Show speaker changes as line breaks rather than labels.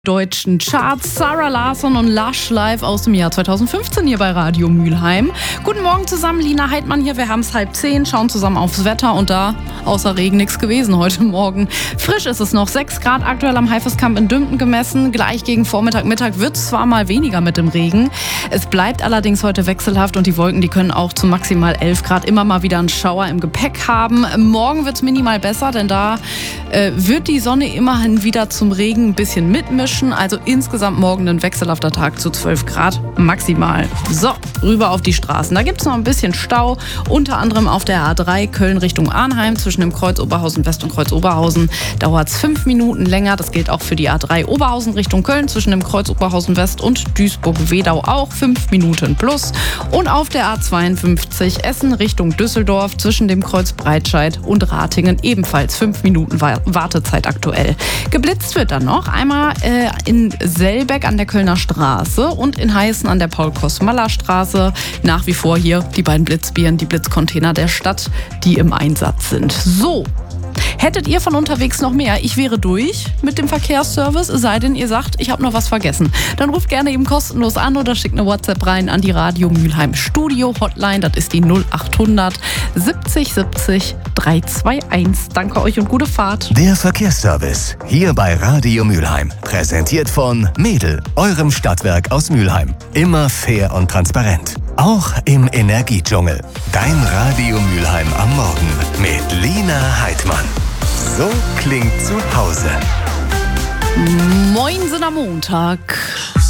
Deutschen Charts. Sarah Larsson und Lush live aus dem Jahr 2015 hier bei Radio Mülheim. Guten Morgen zusammen, Lina Heidmann hier. Wir haben es 9:30, schauen zusammen aufs Wetter und da außer Regen nichts gewesen heute Morgen. Frisch ist es noch, 6 Grad aktuell am Haiphyskamp in Dümpten gemessen. Gleich gegen Vormittag, Mittag wird es zwar mal weniger mit dem Regen. Es bleibt allerdings heute wechselhaft und die Wolken, die können auch zu maximal 11 Grad immer mal wieder einen Schauer im Gepäck haben. Morgen wird es minimal besser, denn da wird die Sonne immerhin wieder zum Regen ein bisschen mitmischen. Also insgesamt morgen ein wechselhafter Tag zu 12 Grad maximal. So, rüber auf die Straßen. Da gibt es noch ein bisschen Stau, unter anderem auf der A3 Köln Richtung Arnheim zwischen dem Kreuz Oberhausen West und Kreuz Oberhausen. Dauert es 5 Minuten länger. Das gilt auch für die A3 Oberhausen Richtung Köln zwischen dem Kreuz Oberhausen West und Duisburg-Wedau auch 5 Minuten plus. Und auf der A52 Essen Richtung Düsseldorf zwischen dem Kreuz Breitscheid und Ratingen ebenfalls 5 Minuten Wartezeit aktuell. Geblitzt wird dann noch einmal in Selbeck an der Kölner Straße und in Heißen an der Paul-Kosmalla-Straße. Nach wie vor hier die beiden Blitzbieren, die Blitzcontainer der Stadt, die im Einsatz sind. So. Hättet ihr von unterwegs noch mehr? Ich wäre durch mit dem Verkehrsservice, es sei denn, ihr sagt, ich habe noch was vergessen. Dann ruft gerne eben kostenlos an oder schickt eine WhatsApp rein an die Radio Mülheim Studio Hotline. Das ist die 0800 70 70 321. Danke euch und gute Fahrt.
Der Verkehrsservice hier bei Radio Mülheim. Präsentiert von Mädel, eurem Stadtwerk aus Mülheim. Immer fair und transparent. Auch im Energiedschungel. Dein Radio Mülheim am Morgen mit Lina Heidmann. So klingt zu Hause.
Moin, sind am Montag.